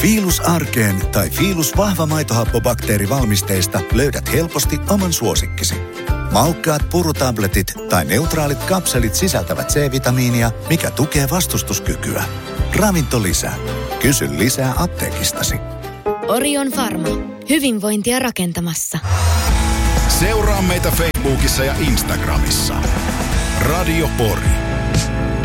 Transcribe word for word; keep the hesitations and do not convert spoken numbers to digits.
Fiilus Arkeen tai Fiilus vahva maitohappobakteerivalmisteista löydät helposti oman suosikkisi. Maukkaat purutabletit tai neutraalit kapselit sisältävät C-vitamiinia, mikä tukee vastustuskykyä. Ravinto lisää. Kysy lisää apteekistasi. Orion Pharma. Hyvinvointia rakentamassa. Seuraa meitä Facebookissa ja Instagramissa. Radio Pori.